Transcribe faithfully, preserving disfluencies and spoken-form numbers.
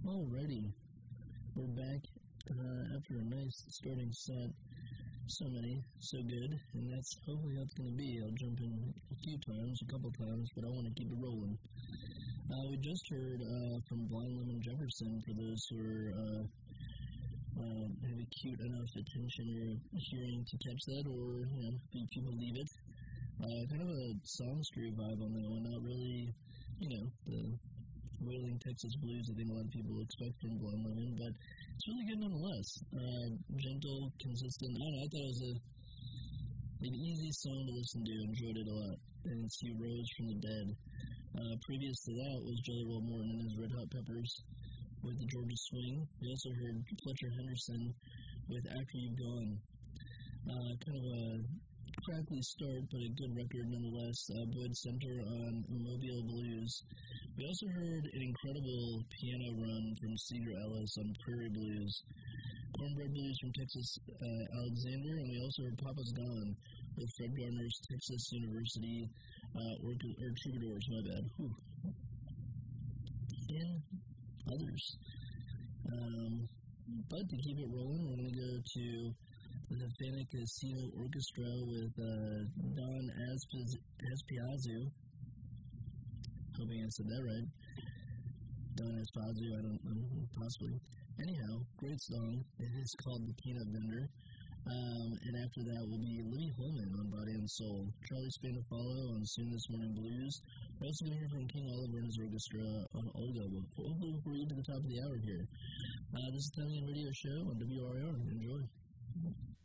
Alrighty, we're back uh, after a nice starting set. So many, so good, and that's hopefully how it's going to be. I'll jump in a few times, a couple times, but I want to keep it rolling. Uh, we just heard uh, from Blind Lemon Jefferson, for those who are uh, uh, have acute enough attention or hearing to catch that, or you know, if you believe it. Uh, kind of a songstress vibe on that one, not really, you know, the wailing Texas blues I think a lot of people expect from Blind Lemon, but it's really good nonetheless. Uh, gentle, consistent. I don't know, I thought it was a, an easy song to listen to. Enjoyed it a lot. And it's You Rose from the Dead. Uh, previous to that was Jelly Roll Morton and his Red Hot Peppers with the Georgia Swing. We also heard Fletcher Henderson with After You've Gone. Uh, kind of a crackly start, but a good record nonetheless. Uh, Boyd Center on Mobile Blues. We also heard an incredible piano run from Cedar Ellis on Prairie Blues. Cornbread Blues from Texas uh, Alexander, and we also heard Papa's Gone with Fred Gardner's Texas University uh, or, or Troubadours, my bad. Whew. And others. Um, but to keep it rolling, we're going to go to the Havana Casino Orchestra with uh, Don Aspiz- Aspiazu. Hoping I said that right. Don Aspiazu, I don't know, possibly. Anyhow, great song. It is called The Peanut Vendor. Um, and after that will be Libby Holman on Body and Soul. Charlie Spandafalo on Soon This Morning Blues. We're also going to hear from King Oliver and his orchestra on Olga. We'll hopefully we're to the top of the hour here. Uh, this is the Italian Radio Show on W R R. Enjoy.